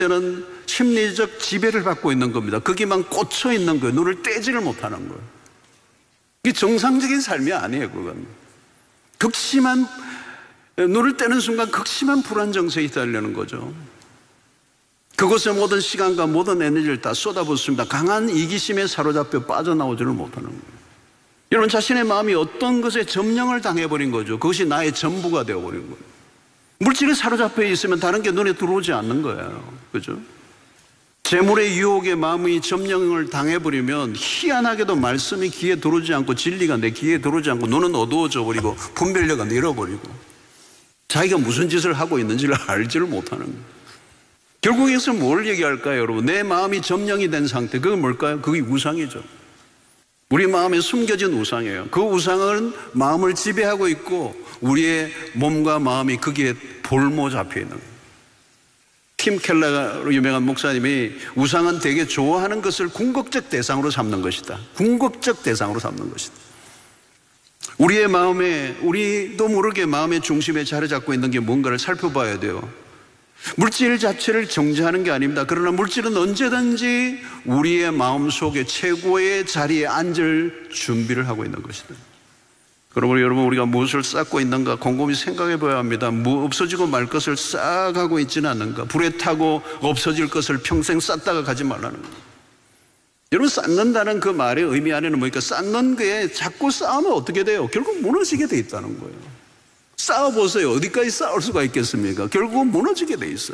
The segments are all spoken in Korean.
는 심리적 지배를 받고 있는 겁니다. 거기만 꽂혀 있는 거예요. 눈을 떼지를 못하는 거예요. 이게 정상적인 삶이 아니에요. 그건 극심한, 눈을 떼는 순간 극심한 불안 정서에 시달리는 거죠. 그곳에 모든 시간과 모든 에너지를 다 쏟아붓습니다. 강한 이기심에 사로잡혀 빠져나오지를 못하는 거예요. 여러분, 자신의 마음이 어떤 것에 점령을 당해버린 거죠. 그것이 나의 전부가 되어버린 거예요. 물질에 사로잡혀 있으면 다른 게 눈에 들어오지 않는 거예요. 그죠? 재물의 유혹에 마음이 점령을 당해버리면 희한하게도 말씀이 귀에 들어오지 않고 진리가 내 귀에 들어오지 않고 눈은 어두워져 버리고 분별력은 잃어버리고 자기가 무슨 짓을 하고 있는지를 알지를 못하는 거예요. 결국 여기서 뭘 얘기할까요, 여러분? 내 마음이 점령이 된 상태, 그건 뭘까요? 그게 우상이죠. 우리 마음에 숨겨진 우상이에요. 그 우상은 마음을 지배하고 있고 우리의 몸과 마음이 거기에 볼모 잡혀 있는 거예요. 팀 켈러로 유명한 목사님이 우상은 되게 좋아하는 것을 궁극적 대상으로 삼는 것이다. 궁극적 대상으로 삼는 것이다. 우리의 마음에, 우리도 모르게 마음의 중심에 자리 잡고 있는 게 뭔가를 살펴봐야 돼요. 물질 자체를 정죄하는 게 아닙니다. 그러나 물질은 언제든지 우리의 마음속에 최고의 자리에 앉을 준비를 하고 있는 것이다. 그러므로 여러분, 우리가 무엇을 쌓고 있는가 곰곰이 생각해 봐야 합니다. 없어지고 말 것을 쌓아가고 있지는 않는가. 불에 타고 없어질 것을 평생 쌓다가 가지 말라는 거예요. 여러분, 쌓는다는 그 말의 의미 안에는 뭐니까, 쌓는 거에 자꾸 쌓으면 어떻게 돼요? 결국 무너지게 돼 있다는 거예요. 쌓아보세요. 어디까지 쌓을 수가 있겠습니까? 결국은 무너지게 돼 있어요.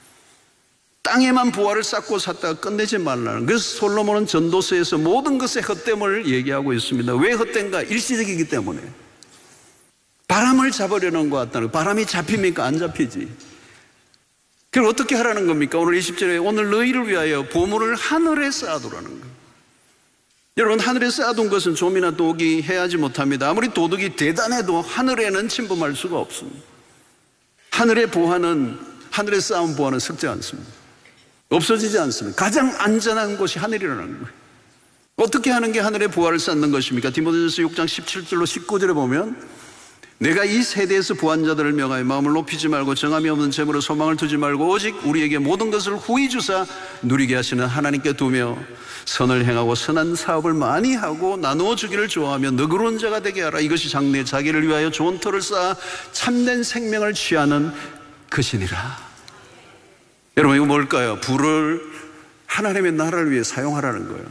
땅에만 부활을 쌓고 샀다가 끝내지 말라는. 그래서 솔로몬은 전도서에서 모든 것의 헛됨을 얘기하고 있습니다. 왜 헛된가? 일시적이기 때문에. 바람을 잡으려는 것 같다는 거예요. 바람이 잡힙니까? 안 잡히지. 그럼 어떻게 하라는 겁니까? 오늘 20절에 오늘 너희를 위하여 보물을 하늘에 쌓아두라는 거예요. 여러분, 하늘에 쌓아둔 것은 좀이나 독이 해하지 못합니다. 아무리 도둑이 대단해도 하늘에는 침범할 수가 없습니다. 하늘의 보화는, 하늘에 쌓은 보화는 썩지 않습니다. 없어지지 않습니다. 가장 안전한 곳이 하늘이라는 거예요. 어떻게 하는 게 하늘의 보화를 쌓는 것입니까? 디모데전서 6장 17절로 19절에 보면, 내가 이 세대에서 부한 자들을 명하여 마음을 높이지 말고 정함이 없는 재물에 소망을 두지 말고 오직 우리에게 모든 것을 후히 주사 누리게 하시는 하나님께 두며 선을 행하고 선한 사업을 많이 하고 나누어 주기를 좋아하며 너그러운 자가 되게 하라. 이것이 장래 자기를 위하여 좋은 터를 쌓아 참된 생명을 취하는 것이니라. 여러분, 이거 뭘까요? 부를 하나님의 나라를 위해 사용하라는 거예요.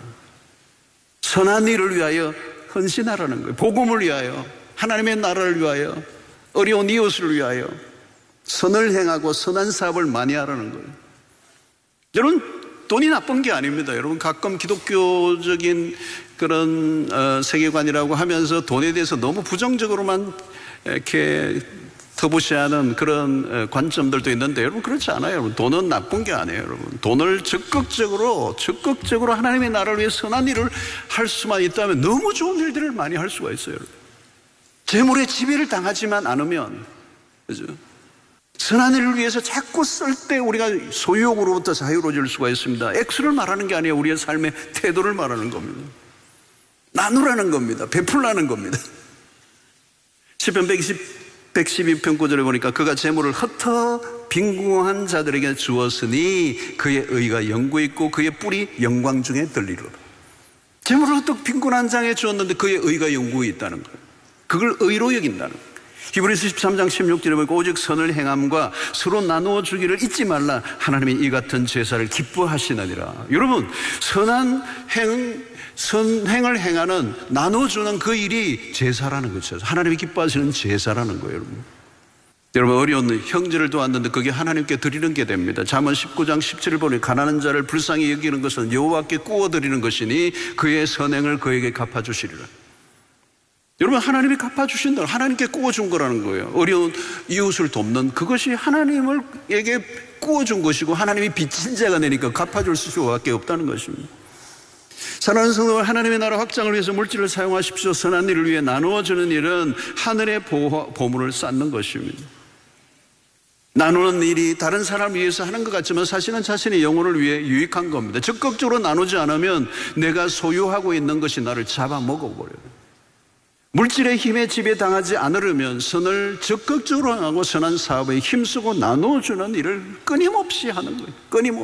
선한 일을 위하여 헌신하라는 거예요. 복음을 위하여, 하나님의 나라를 위하여, 어려운 이웃을 위하여 선을 행하고 선한 사업을 많이 하라는 거예요. 여러분, 돈이 나쁜 게 아닙니다. 여러분, 가끔 기독교적인 그런 세계관이라고 하면서 돈에 대해서 너무 부정적으로만 이렇게 터부시하는 그런 관점들도 있는데, 여러분, 그렇지 않아요. 여러분, 돈은 나쁜 게 아니에요. 여러분, 돈을 적극적으로 하나님의 나라를 위해 선한 일을 할 수만 있다면 너무 좋은 일들을 많이 할 수가 있어요. 여러분. 재물의 지배를 당하지만 않으면, 그죠? 선한 일을 위해서 자꾸 쓸 때 우리가 소유욕으로부터 자유로워질 수가 있습니다. 액수를 말하는 게 아니에요. 우리의 삶의 태도를 말하는 겁니다. 나누라는 겁니다. 베풀라는 겁니다. 시편 112편 9절에 보니까 그가 재물을 흩어 빈궁한 자들에게 주었으니 그의 의가 영구 있고 그의 뿔이 영광 중에 들리로다. 재물을 흩어 빈궁한 자에게 주었는데 그의 의가 영구에 있다는 거예요. 그걸 의로 여긴다는 거예요. 히브리서 13장 16절에 보니까 오직 선을 행함과 서로 나누어 주기를 잊지 말라. 하나님이 이 같은 제사를 기뻐하시느니라. 여러분, 선행을 행하는, 나눠주는 그 일이 제사라는 거죠. 하나님이 기뻐하시는 제사라는 거예요. 여러분, 어려운 형제를 도왔는데 그게 하나님께 드리는 게 됩니다. 잠언 19장 17을 보니 가난한 자를 불쌍히 여기는 것은 여호와께 구워드리는 것이니 그의 선행을 그에게 갚아주시리라. 여러분, 하나님이 갚아주신다. 하나님께 구워준 거라는 거예요. 어려운 이웃을 돕는 그것이 하나님에게 구워준 것이고 하나님이 빚진 자가 되니까 갚아줄 수밖에 없다는 것입니다. 사랑하는 성도, 하나님의 나라 확장을 위해서 물질을 사용하십시오. 선한 일을 위해 나누어주는 일은 하늘의 보물을 쌓는 것입니다. 나누는 일이 다른 사람을 위해서 하는 것 같지만 사실은 자신의 영혼을 위해 유익한 겁니다. 적극적으로 나누지 않으면 내가 소유하고 있는 것이 나를 잡아먹어버려요. 물질의 힘에 지배당하지 않으려면 선을 적극적으로 하고 선한 사업에 힘쓰고 나누어주는 일을 끊임없이 하는 거예요. 끊임없이.